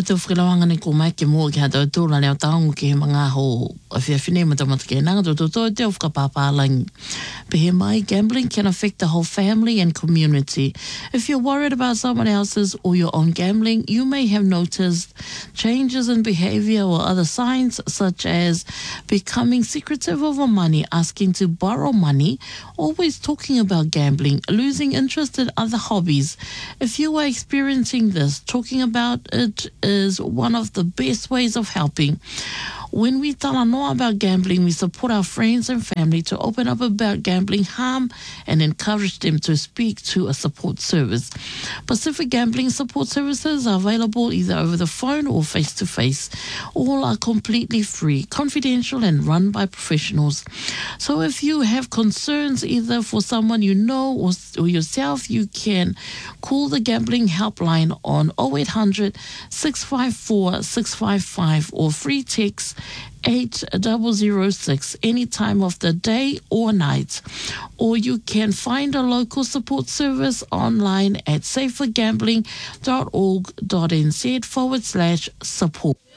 te whakilawanga ni ko mai ke mua ki hata tūla leo taongu ki he mga ho a whiawhine matamata ke nanga tō te whakapāpālangi. But he mai, gambling can affect the whole family and community. If you're worried about someone else's or your own gambling, you may have noticed changes in behavior or other signs such as becoming secretive over money, asking to borrow money, always talking about gambling, losing interest in other hobbies. If you are experiencing this, talking about it is one of the best ways of helping. When we tell no about gambling, we support our friends and family to open up about gambling harm and encourage them to speak to a support service. Pacific Gambling Support Services are available either over the phone or face-to-face. All are completely free, confidential and run by professionals. So if you have concerns either for someone you know or yourself, you can call the gambling helpline on 0800 654 655 or free text 8006 any time of the day or night. Or you can find a local support service online at safergambling.org.nz/support.